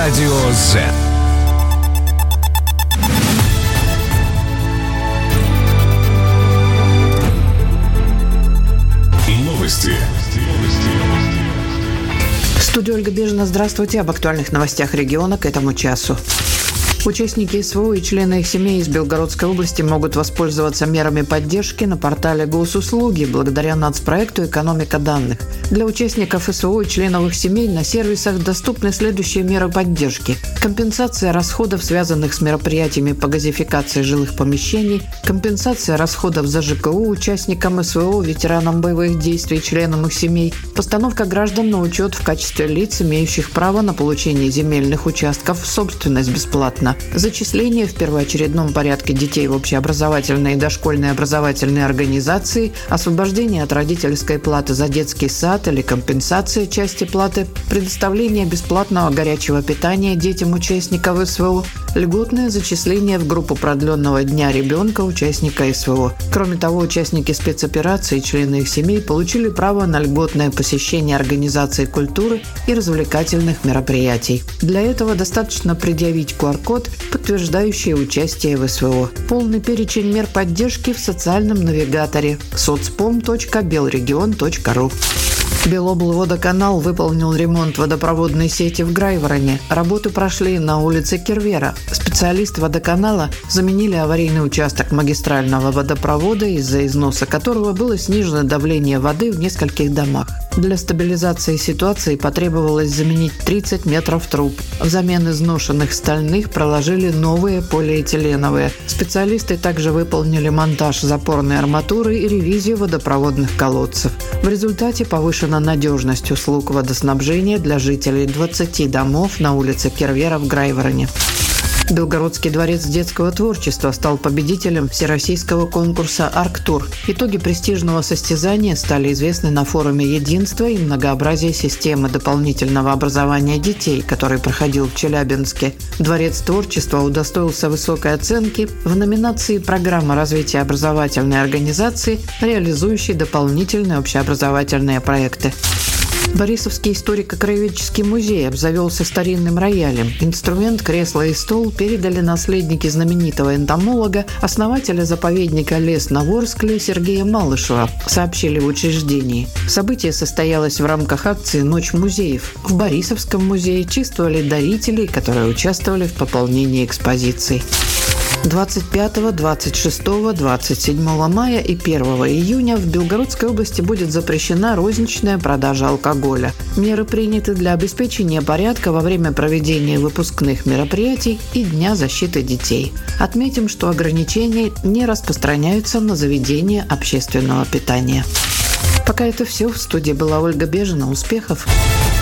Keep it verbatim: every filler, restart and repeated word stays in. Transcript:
Радио Z. Новости. В студии Ольга Бежина. Здравствуйте. Об актуальных новостях региона к этому часу. Участники СВО и члены их семей из Белгородской области могут воспользоваться мерами поддержки на портале Госуслуги благодаря нацпроекту «Экономика данных». Для участников СВО и членов их семей на сервисах доступны следующие меры поддержки. Компенсация расходов, связанных с мероприятиями по газификации жилых помещений, компенсация расходов за ЖКУ участникам СВО, ветеранам боевых действий, членам их семей, постановка граждан на учет в качестве лиц, имеющих право на получение земельных участков в собственность бесплатно, зачисление в первоочередном порядке детей в общеобразовательные и дошкольные образовательные организации, освобождение от родительской платы за детский сад или компенсация части платы, предоставление бесплатного горячего питания детям участников СВО, льготное зачисление в группу продленного дня ребенка участника СВО. Кроме того, участники спецоперации и члены их семей получили право на льготное посещение организаций культуры и развлекательных мероприятий. Для этого достаточно предъявить ку ар код, подтверждающий участие в СВО. Полный перечень мер поддержки в социальном навигаторе соцпом точка белрегион точка ру. Белоблводоканал выполнил ремонт водопроводной сети в Грайвороне. Работы прошли на улице Кервера. Специалисты водоканала заменили аварийный участок магистрального водопровода, из-за износа которого было снижено давление воды в нескольких домах. Для стабилизации ситуации потребовалось заменить тридцать метров труб. Взамен изношенных стальных проложили новые полиэтиленовые. Специалисты также выполнили монтаж запорной арматуры и ревизию водопроводных колодцев. В результате повышена надежность услуг водоснабжения для жителей двадцати домов на улице Кервера в Грайвороне. Белгородский дворец детского творчества стал победителем всероссийского конкурса «Арктур». Итоги престижного состязания стали известны на форуме «Единство и многообразие системы дополнительного образования детей», который проходил в Челябинске. Дворец творчества удостоился высокой оценки в номинации «Программа развития образовательной организации, реализующей дополнительные общеобразовательные проекты». Борисовский историко-краеведческий музей обзавелся старинным роялем. Инструмент, кресло и стол передали наследники знаменитого энтомолога, основателя заповедника «Лес на Ворскле» Сергея Малышева, сообщили в учреждении. Событие состоялось в рамках акции «Ночь музеев». В Борисовском музее чествовали дарителей, которые участвовали в пополнении экспозиций. двадцать пятого, двадцать шестого, двадцать седьмого мая и первого июня в Белгородской области будет запрещена розничная продажа алкоголя. Меры приняты для обеспечения порядка во время проведения выпускных мероприятий и Дня защиты детей. Отметим, что ограничения не распространяются на заведения общественного питания. Пока это все. В студии была Ольга Бежина. Успехов!